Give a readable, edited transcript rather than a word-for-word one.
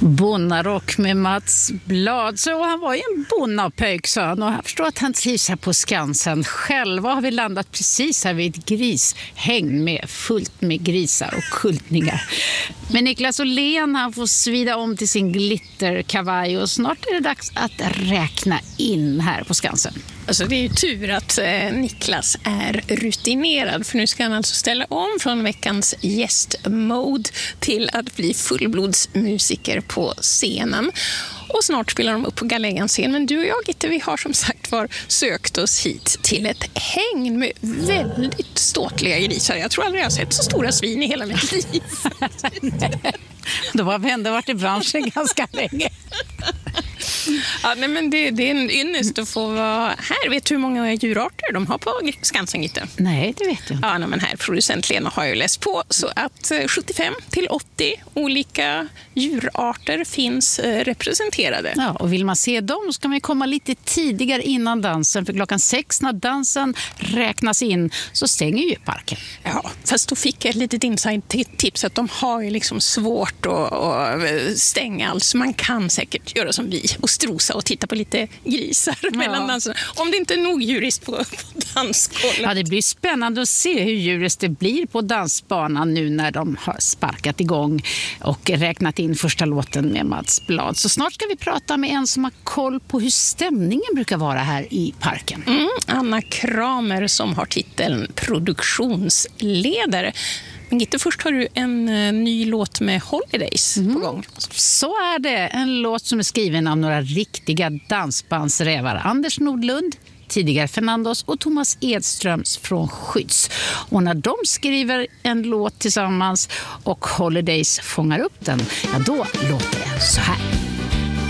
Bonnarock med Mats Blad. Så han var ju en bonnapöjk, sa han. Och jag förstår att han trivs här på Skansen. Själva har vi landat precis här vid ett grishäng med fullt med grisar och kultningar. Men Niklas Åhlén, han får svida om till sin glitterkavaj och snart är det dags att räkna in här på Skansen. Alltså det är ju tur att Niklas är rutinerad, för nu ska han alltså ställa om från veckans gästmode till att bli fullblodsmusiker på scenen. Och snart spelar de upp på Gallegans scen. Men du och jag, Gitte, vi har som sagt sökt oss hit till ett häng med väldigt ståtliga grisar. Jag tror aldrig jag har sett så stora svin i hela mitt liv. Då har vi ändå varit i branschen ganska länge. Ja, nej, men det är en ynnest att få vara här. Vet du hur många djurarter de har på Skansen, Gitte? Nej, det vet jag inte. Ja, nej, men här, producent Lena har ju läst på så att 75-80 olika djurarter finns representerade. Ja, och vill man se dem ska man komma lite tidigare innan dansen. För 6:00 när dansen räknas in så stänger ju parken. Ja, fast då fick jag ett litet inside-tips att de har ju liksom svårt att stänga allt. Så man kan säkert göra som vi och strosa och titta på lite grisar mellan dansen. Om det inte är nog djurist på dansgolvet. Ja, det blir spännande att se hur djurist det blir på dansbanan nu när de har sparkat igång och räknat in första låten med Mats Blad. Så snart ska vi prata med en som har koll på hur stämningen brukar vara här i parken. Anna Kramer som har titeln produktionsledare. Men Gitte, först har du en ny låt med Holidays på gång. Så är det. En låt som är skriven av några riktiga dansbandsrävar. Anders Nordlund, tidigare Fernandos, och Thomas Edströms från Skydds. Och när de skriver en låt tillsammans och Holidays fångar upp den, ja då låter det så här.